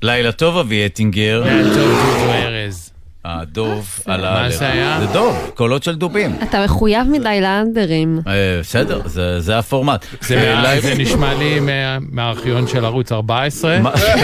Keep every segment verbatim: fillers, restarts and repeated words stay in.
לילה טוב, אבי אטינגר. לילה טוב, דוב ארז. הדוב על ה... מה זה היה? זה דוב, קולות של דובים. אתה מחויב מדי לאנדרים. בסדר, זה הפורמט. זה נשמע לי מהארכיון של ערוץ ארבע עשרה.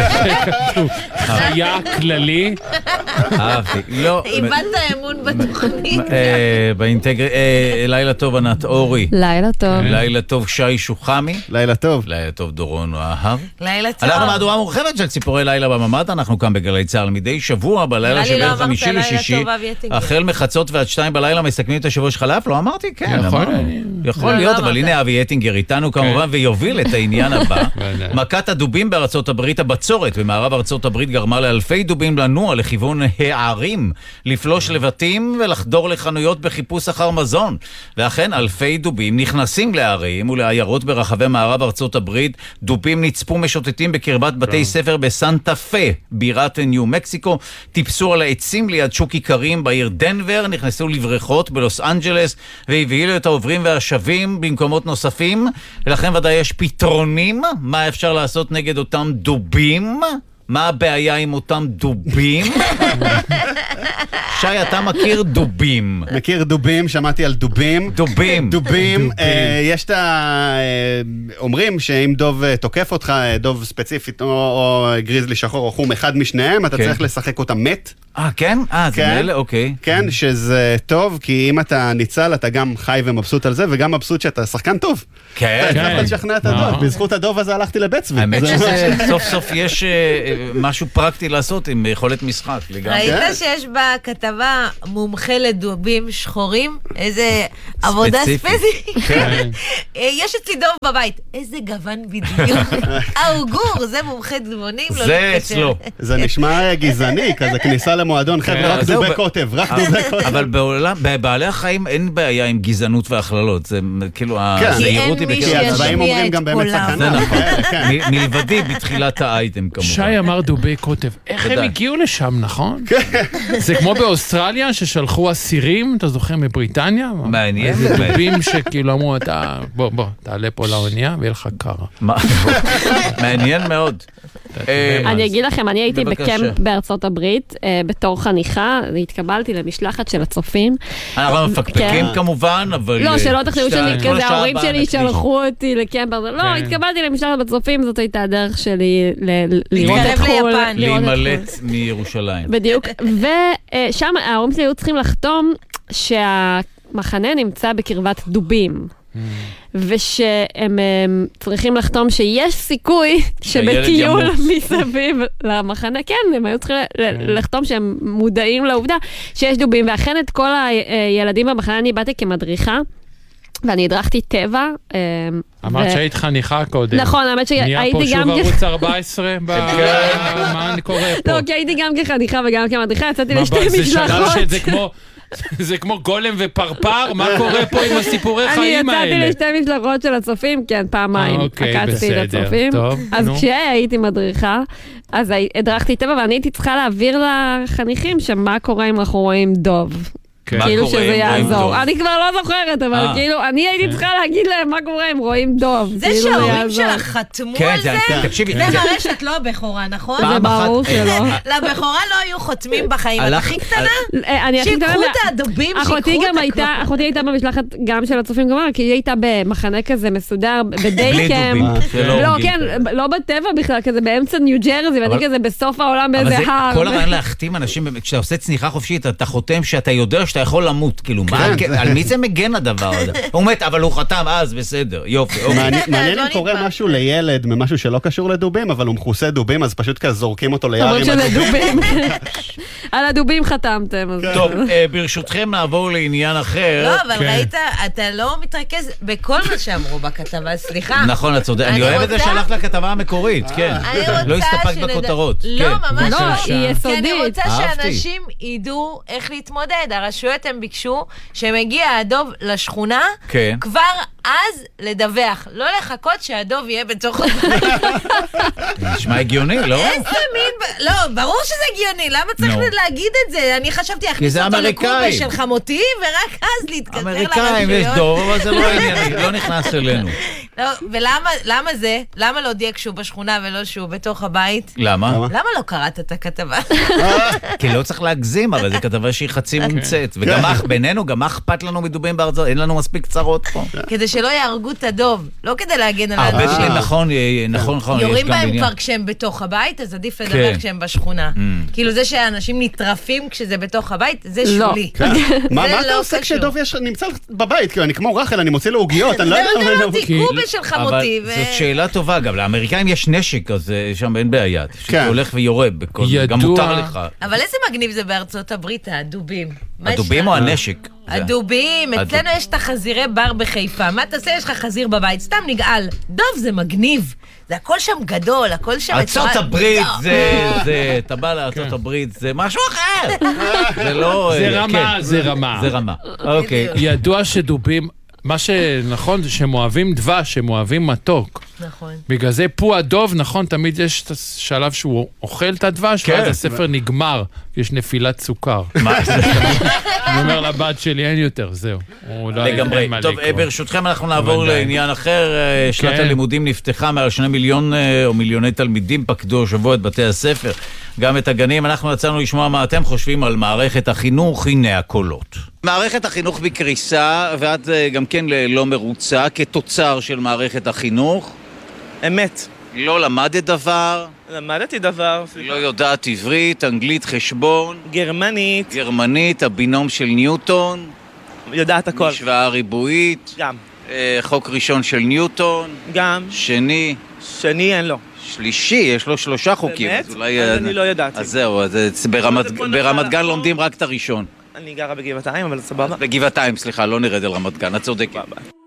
חיה כללי. אהבתי. לא. איבדת אמון בתוכנית. באינטגר... לילה טוב, ענת אורי. לילה טוב. לילה טוב, שי שוחמי. לילה טוב. לילה טוב, דורון אהב. לילה טוב. אנחנו מהדורה מורחבת של ציפורי לילה בממד, אנחנו כאן בגלי צהל מדי שבוע, בלילה שבין חמישי לשישי, החל מחצות ועד שתיים בלילה מסכמים את השבוע שחלף, לא אמרתי? כן, יכול להיות, אבל הנה אבי אטינגר איתנו כמובן, ויוביל את העניין הבא. מכת הדובים בארצות הברית, הבצורת במערב ארצות הברית גרמה לאלפי דובים לנוע לכיוון הערים, לפלוש לבתים ולחדור לחנויות בחיפוש אחר מזון. ואכן אלפי דובים נכנסים לערים ולעיירות ברחבי מערב ארצות הברית. דובים נצפו משוטטים בקרבת בתי ספר בסנטה פה, בירת ניו מקסיקו, טיפסו על העצים ליד שוק עיקרים בעיר דנבר, נכנסו לבריכות בלוס אנג'לס והבהילו את העוברים והשבים במקומות נוספים. ולכן ודאי יש פתרונים מה אפשר לעשות נגד אותם דובים. מה הבעיה עם אותם דובים? שי, אתה מכיר דובים? מכיר דובים, שמעתי על דובים. דובים. דובים. יש את ה... אומרים שאם דוב תוקף אותך, דוב ספציפית או גריזלי שחור או חום, אחד משניהם, אתה צריך לשחק אותה מת. אה, כן? אה, זה מאלה? אוקיי. כן, שזה טוב, כי אם אתה ניצל, אתה גם חי ומבסוט על זה, וגם מבסוט שאתה שחקן טוב. כן. אתה צריך לשכנע את הדוב. בזכות הדוב הזה הלכתי לבית צבי. האמת שסוף סוף יש משהו פרקטי לעשות עם יכולת משחק. ראית שיש בכתבה מומחה לדובים שחורים? איזה עבודה ספציפית. יש אצלי דוב בבית. איזה גוון בדיוק. ארגור, זה מומחה דובונים. זה אצלו. זה נשמע גזעני, כזה כניסה למועדון, חבר'ה, רק דובי כותב, רק דובי כותב. אבל בבעלי החיים אין בעיה עם גזענות והכללות. זה כאילו, הזהירות היא בקרב. כי הצבעים אומרים גם באמת סכנה. מלבדי בתחילת האייטם כמובן. שי אמר דובי כותב. איך הם הגיעו לשם, נכון? זה כמו באוסטרליה ששלחו אסירים, אתה זוכר, מבריטניה? מעניין. זה דובים שכאילו אמרו, בוא, בוא, תעלה פה לאונייה ויהיה לך קרה. מעניין מאוד. אני אגיד לכם, אני הייתי בקמפ בארצות הברית, בתור חניכה, התקבלתי למשלחת של הצופים. אנחנו מפקפקים כמובן, אבל... לא, שלא תחשבו שאני כזה, ההורים שלי שלחו אותי לקמפ, לא, התקבלתי למשלחת בצופים, זאת הייתה הדרך שלי לראות את חול. להימלט מירושלים. בדיוק, ושם ההורים שלי היו צריכים לחתום שהמחנה נמצא בקרבת דובים. ושהם צריכים לחתום שיש סיכוי שבטיול מסביב למחנה, כן, הם היו צריכים לחתום שהם מודעים לעובדה שיש דובים, ואכן את כל הילדים במחנה אני באתי כמדריכה, ואני הדרכתי טבע. אמרת שהיית חניכה קודם. נכון, האמת שהייתי גם... נהיה פה שוב ערוץ ארבע עשרה, מה קורה פה? לא, כי הייתי גם כחניכה וגם כמדריכה, יצאתי לשתי משלחות. זה שלב שזה כמו... זה כמו גולם ופרפר, מה קורה פה עם הסיפורי חיים האלה? אני יצאתי לשתי משלחות של הצופים, כן, פעמיים עקצתי לצופים. אז כשהייתי מדריכה, אז הדרכתי טבע, ואני הייתי צריכה להעביר לחניכים שמה קורה אם אנחנו רואים דוב. כאילו שזה יעזור. אני כבר לא זוכרת, אבל כאילו, אני הייתי צריכה להגיד להם מה קורה אם רואים דוב. זה שההורים שלך חתמו על זה, זה מראה שאת לא הבכורה, נכון? זה ברור שלא. לבכורה לא היו חותמים בחיים. את הכי קטנה? שיקחו את הדובים, שיקחו את הכל. אחותי הייתה במשלחת גם של הצופים גמר, כי היא הייתה במחנה כזה מסודר, בדייקם. לא, כן, לא בטבע בכלל, כזה באמצע ניו ג'רזי, ואני כזה בסוף העולם באיזה הר. כל הרעיון להחתים אנשים, כשאתה עושה צניחה חופשית, אתה חותם שאתה יודע שאתה יכול למות, כאילו, על מי זה מגן הדבר הזה? הוא מת, אבל הוא חתם, אז בסדר, יופי. מעניין אם קורה משהו לילד, ממשהו שלא קשור לדובים, אבל הוא מחוסה דובים, אז פשוט כזה זורקים אותו ליער עם הדובים. על הדובים חתמתם. טוב, ברשותכם נעבור לעניין אחר. לא, אבל ראית, אתה לא מתרכז בכל מה שאמרו בכתבה, סליחה. נכון, את צודקת. אני אוהב את זה שהלכת לכתבה המקורית, כן. לא הסתפקת בכותרות. לא, ממש לא. היא יסודית. כי אני רוצה שאנשים ידעו איך להתמודד. הרשויות הם ביקשו שמגיע הדוב לשכונה, כבר אז לדווח. לא לחכות שהדוב יהיה בתוך... נשמע הגיוני, לא? איזה מין... לא, ברור שזה הגיוני, למה צריך להגיד את זה? אני חשבתי להכניס אותו לקובה של חמותי, ורק אז להתקצר לרשויות. אמריקאים יש דוב, אבל זה לא ענייני, לא נכנס אלינו. ולמה זה? למה לא הודיע כשהוא בשכונה ולא שהוא בתוך הבית? למה? למה לא קראת את הכתבה? כי לא צריך להגזים, אבל זו כתבה שהיא חצי מומצאת. וגם אך בינינו, גם אך אכפת לנו מדובים בארצות, אין לנו מספיק צרות פה. כדי שלא יהרגו את הדוב, לא כדי להגן על האנשים. נכון, נכון, נכון. יורים בהם כבר כשהם בתוך הבית, אז עדיף לדבר כשהם בשכונה. כאילו זה שהאנשים נטרפים כשזה בתוך הבית, זה שולי. מה אתה עושה כשדוב נמצא בבית? אני כמו רחל, אני מוצא לו עוגיות, אני לא יודע. קובה של חמותי. אבל זאת שאלה טובה, גם לאמריקאים יש נשק, אז שם אין בעיה. שהולך ויורה, גם מותר לך. אבל איזה מגניב זה בארצות הברית, הדובים. הדובים או הנשק? הדובים, אצלנו יש את החזירי בר בחיפה. מה תעשה? יש לך חזיר בבית, סתם נגעל. דוב זה מגניב. זה הכל שם גדול, הכל שם... ארצות הברית זה, זה, אתה בא לארצות הברית, זה משהו אחר. זה לא... זה רמה, זה רמה. זה רמה, אוקיי. ידוע שדובים... מה שנכון זה שהם אוהבים דבש, הם אוהבים מתוק. נכון. בגלל זה פוע דוב, נכון, תמיד יש את השלב שהוא אוכל את הדבש, ואז הספר נגמר, יש נפילת סוכר. מה זה? אני אומר לבת שלי, אין יותר, זהו. לגמרי. טוב, ברשותכם אנחנו נעבור לעניין אחר. שנת הלימודים נפתחה, מעל שני מיליון או מיליוני תלמידים פקדו השבוע את בתי הספר, גם את הגנים. אנחנו יצאנו לשמוע מה אתם חושבים על מערכת החינוך, הנה הקולות. מערכת החינוך בקריסה, ואת גם כן לא מרוצה, כתוצר של מערכת החינוך. אמת. לא למדת דבר. למדתי דבר. לא יודעת עברית, אנגלית, חשבון. גרמנית. גרמנית, הבינום של ניוטון. יודעת הכל. משוואה ריבועית. גם. אה, חוק ראשון של ניוטון. גם. שני. שני אין לו. שלישי, יש לו שלושה חוקים. באמת? אז אולי... אני לא יודעתי. אז זהו, אז ברמת, ברמת גן לומדים רק את הראשון. אני גרה בגבעתיים, אבל סבבה. בגבעתיים, סליחה, לא נרד על רמת גן, את צודקת.